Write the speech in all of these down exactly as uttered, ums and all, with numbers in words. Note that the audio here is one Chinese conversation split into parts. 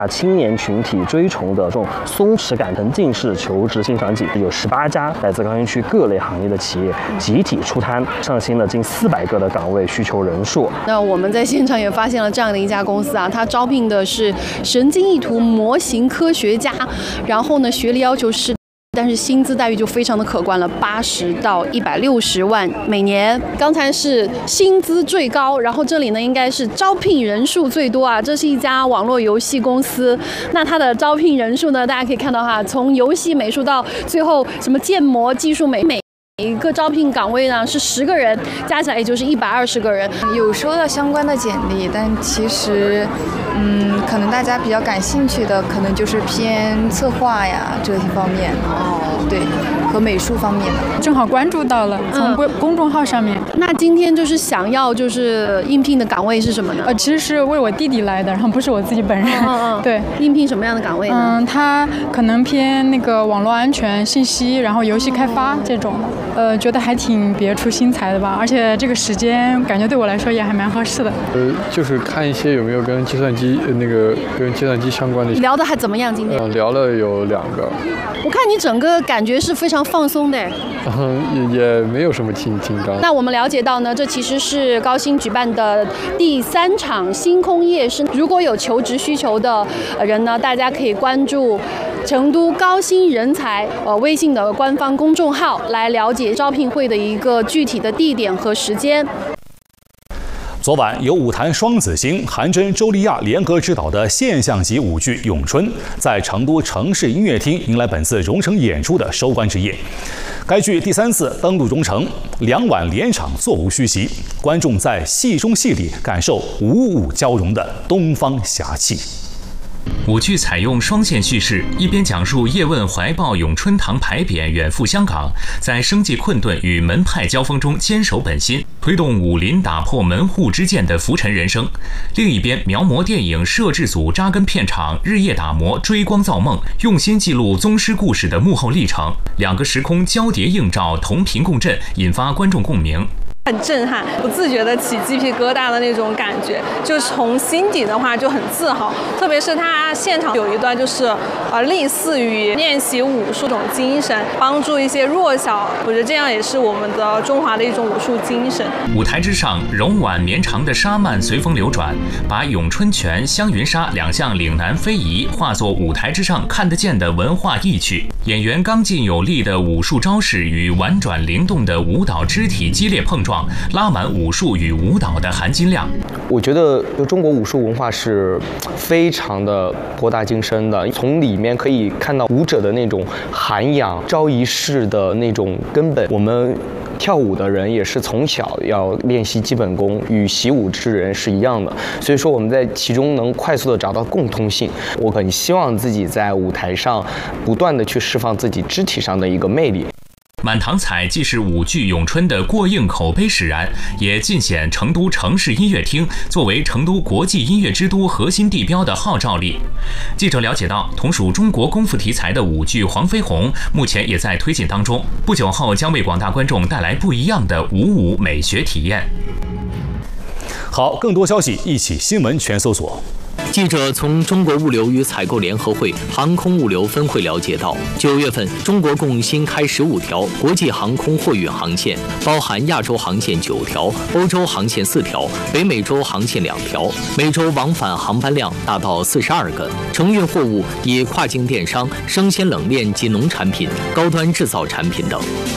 啊，青年群体追崇的这种松弛感沉浸式求职新场景，有十八家来自高新区各类行业的企业集体出摊，上新了近四百个的岗位，需求人数。 那我们在现场也发现了这样的一家公司啊，它招聘的是神经意图模型科学家，然后呢，学历要求是。但是薪资待遇就非常的可观了，八十到一百六十万每年。刚才是薪资最高，然后这里呢应该是招聘人数最多啊。这是一家网络游戏公司，那它的招聘人数呢，大家可以看到哈，从游戏美术到最后什么建模、技术美美。一个招聘岗位呢是十个人，加起来也就是一百二十个人。 有收到相关的简历，但其实，嗯，可能大家比较感兴趣的，可能就是偏策划呀这些方面。哦，对，和美术方面的。 正好关注到了，从公公众号上面。 嗯、那今天就是想要就是应聘的岗位是什么呢？ 呃，其实是为我弟弟来的，然后不是我自己本人。 嗯嗯。 对， 应聘什么样的岗位呢？ 嗯，他可能偏那个网络安全、信息，然后游戏开发这种的。呃，觉得还挺别出心裁的吧，而且这个时间感觉对我来说也还蛮合适的。 呃，就是看一些有没有跟计算机那个跟计算机相关的。 聊得还怎么样？今天？ 嗯、呃，聊了有两个。 我看你整个感觉是非常放松的。 嗯，也也没有什么紧紧张。 那我们了解到呢，这其实是高新举办的第三场星空夜市。如果有求职需求的人呢，大家可以关注成都高新人才呃微信的官方公众号来了解招聘会的一个具体的地点和时间。 昨晚，由舞坛双子星韩真、周丽亚联合执导的现象级舞剧《咏春》在成都城市音乐厅迎来本次蓉城演出的收官之夜。该剧第三次登陆蓉城，两晚连场座无虚席，观众在戏中戏里感受五五交融的东方侠气。 舞剧采用双线叙事，一边讲述叶问怀抱咏春堂牌匾远赴香港，在生计困顿与门派交锋中坚守本心，推动武林打破门户之见的浮沉人生；另一边描摹电影摄制组扎根片场，日夜打磨、追光造梦，用心记录宗师故事的幕后历程。两个时空交叠映照，同频共振，引发观众共鸣。 很震撼，不自觉的起鸡皮疙瘩的那种感觉，就从心底的话就很自豪。特别是他现场有一段就是，呃，类似于练习武术这种精神，帮助一些弱小，我觉得这样也是我们的中华的一种武术精神。 舞台之上，柔婉绵长的纱幔随风流转，把咏春拳、香云纱两项岭南非遗化作舞台之上看得见的文化意趣。演员刚劲有力的武术招式与婉转灵动的舞蹈肢体激烈碰撞，拉满武术与舞蹈的含金量。 我觉得中国武术文化是非常的博大精深的，从里面可以看到武者的那种涵养、招仪式的那种根本。我们跳舞的人也是从小要练习基本功，与习武之人是一样的，所以说我们在其中能快速的找到共通性。我很希望自己在舞台上不断的去释放自己肢体上的一个魅力。 满堂彩既是舞剧《咏春》的过硬口碑使然，也尽显成都城市音乐厅作为成都国际音乐之都核心地标的号召力。记者了解到，同属中国功夫题材的舞剧《黄飞鸿》目前也在推进当中，不久后将为广大观众带来不一样的舞舞美学体验。 好，更多消息一起新闻全搜索。 记者从中国物流与采购联合会航空物流分会了解到，九月份中国共新开十五条国际航空货运航线，包含亚洲航线九条、欧洲航线四条、北美洲航线两条，每周往返航班量达到四十二个。承运货物以跨境电商、生鲜冷链及农产品、高端制造产品等。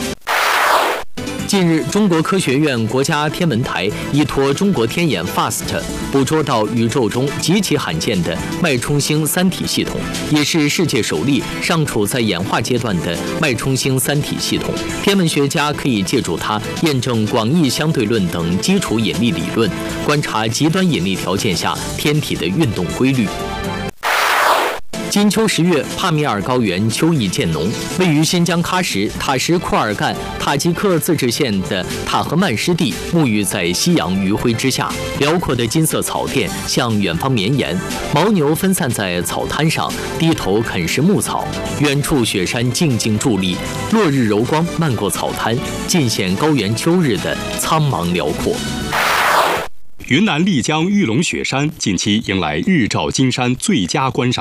近日，中国科学院国家天文台依托中国天眼 FAST 捕捉到宇宙中极其罕见的脉冲星三体系统，也是世界首例尚处在演化阶段的脉冲星三体系统。天文学家可以借助它验证广义相对论等基础引力理论，观察极端引力条件下天体的运动规律。金秋十月，帕米尔高原秋意渐浓。位于新疆喀什塔什库尔干塔吉克自治县的塔赫曼湿地，沐浴在夕阳余晖之下，辽阔的金色草甸向远方绵延。牦牛分散在草滩上，低头啃食牧草。远处雪山静静伫立，落日柔光漫过草滩，尽显高原秋日的苍茫辽阔。 云南丽江玉龙雪山近期迎来日照金山最佳观赏